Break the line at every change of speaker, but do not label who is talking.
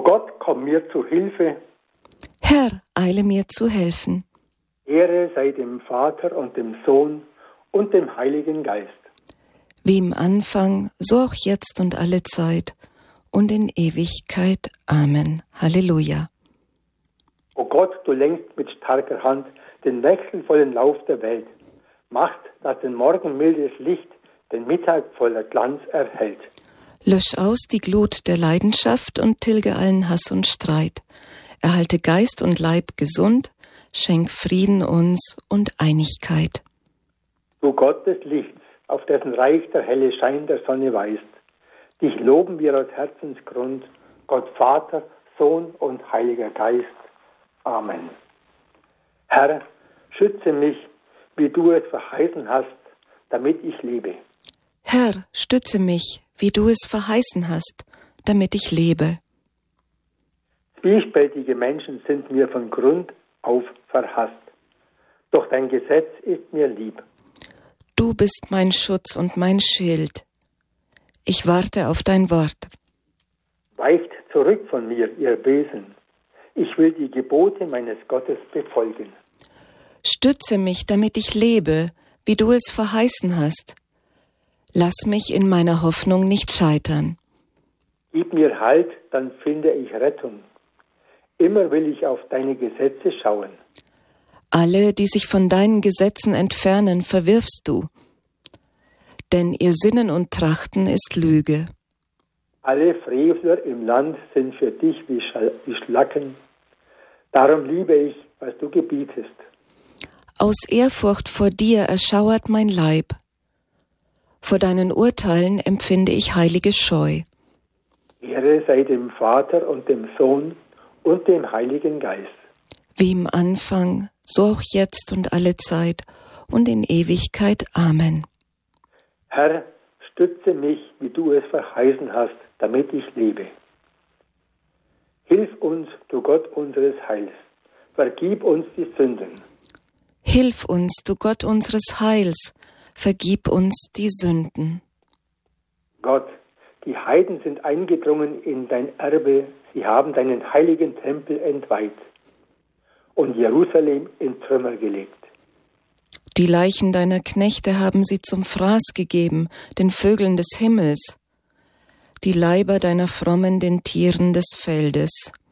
Gott, komm mir zu Hilfe.
Herr, eile mir zu helfen.
Ehre sei dem Vater und dem Sohn und dem Heiligen Geist.
Wie im Anfang, so auch jetzt und alle Zeit und in Ewigkeit. Amen. Halleluja.
O Gott, du lenkst mit starker Hand den wechselvollen Lauf der Welt, machst, dass den Morgen mildes Licht den Mittag voller Glanz erhält.
Lösch aus die Glut der Leidenschaft und tilge allen Hass und Streit. Erhalte Geist und Leib gesund, schenk Frieden uns und Einigkeit.
Du Gott des Lichts, auf dessen Reich der helle Schein der Sonne weist, dich loben wir aus Herzensgrund, Gott Vater, Sohn und Heiliger Geist. Amen. Herr, schütze mich, wie du es verheißen hast, damit ich lebe.
Herr, stütze mich, wie du es verheißen hast, damit ich lebe.
Zwiespältige Menschen sind mir von Grund auf verhasst, doch dein Gesetz ist mir lieb.
Du bist mein Schutz und mein Schild. Ich warte auf dein Wort.
Weicht zurück von mir, ihr Bösen. Ich will die Gebote meines Gottes befolgen.
Stütze mich, damit ich lebe, wie du es verheißen hast. Lass mich in meiner Hoffnung nicht scheitern.
Gib mir Halt, dann finde ich Rettung. Immer will ich auf deine Gesetze schauen.
Alle, die sich von deinen Gesetzen entfernen, verwirfst du. Denn ihr Sinnen und Trachten ist Lüge.
Alle Frevler im Land sind für dich wie Schlacken. Darum liebe ich, was du gebietest.
Aus Ehrfurcht vor dir erschauert mein Leib. Vor deinen Urteilen empfinde ich heilige Scheu.
Ehre sei dem Vater und dem Sohn und dem Heiligen Geist.
Wie im Anfang, so auch jetzt und alle Zeit und in Ewigkeit. Amen.
Herr, stütze mich, wie du es verheißen hast, damit ich lebe. Hilf uns, du Gott unseres Heils. Vergib uns die Sünden.
Hilf uns, du Gott unseres Heils. Vergib uns die Sünden.
Gott, die Heiden sind eingedrungen in dein Erbe. Sie haben deinen heiligen Tempel entweiht und Jerusalem in Trümmer gelegt.
Die Leichen deiner Knechte haben sie zum Fraß gegeben, den Vögeln des Himmels, die Leiber deiner Frommen den Tieren des Feldes.